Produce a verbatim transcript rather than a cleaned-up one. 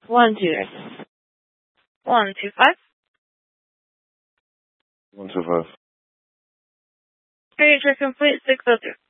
One, two. One, two, five. One, two, five. Signature complete, six oh two.